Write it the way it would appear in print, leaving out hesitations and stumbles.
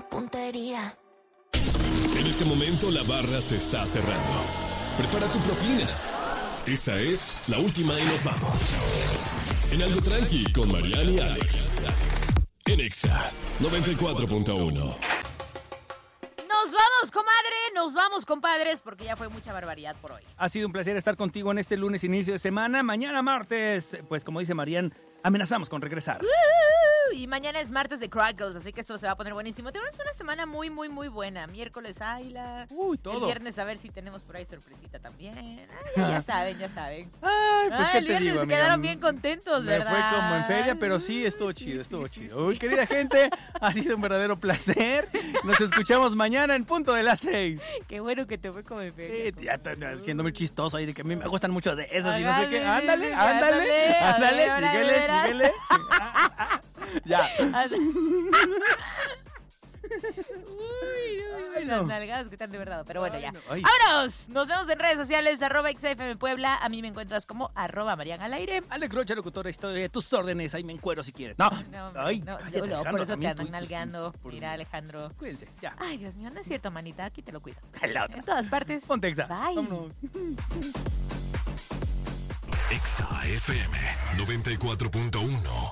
buena puntería. En este momento la barra se está cerrando. Prepara tu propina. Esta es la última y nos vamos. En Algo Tranqui con Mariana y Alex. En Exa 94.1. Nos vamos, comadre, nos vamos, compadres, porque ya fue mucha barbaridad por hoy. Ha sido un placer estar contigo en este lunes, inicio de semana. Mañana martes, pues como dice Marian, amenazamos con regresar. Y mañana es martes de Crackles, así que esto se va a poner buenísimo. Tenemos una semana muy, muy, muy buena. Miércoles, Ayla. Todo. El viernes, a ver si tenemos por ahí sorpresita también. Ay, ya saben, ya saben. Ay, pues qué el te viernes digo, se amiga. quedaron bien contentos, Me ¿verdad? fue como en feria, pero sí, estuvo chido, estuvo chido. Uy, querida gente, ha sido un verdadero placer. Nos escuchamos mañana en punto de las 6. Qué bueno que te fue como en feria. Ya está haciendo muy chistoso ahí de que a mí me gustan mucho de esas y no sé Hágale, qué. sí, Ándale, sí, ándale, ándale, ándale, a ver, ahora síguele, verás. síguele. Ya. Uy, las nalgadas que están de verdad. Pero bueno, ya. no, ay. ¡Vámonos! Nos vemos en redes sociales, @XFM Puebla. A mí me encuentras como @Marian al aire. Alex Rocha, locutora, historia de tus órdenes. Ahí me encuero si quieres. No, No, cállate, por Alejandro, eso te también andan tú, nalgando. por- Mira, Alejandro. Cuídense, ya. Ay, Dios mío, no es cierto, manita. Aquí te lo cuido. La otra. En todas partes. Ponte Exa. Bye. Vámonos. Exa FM 94.1.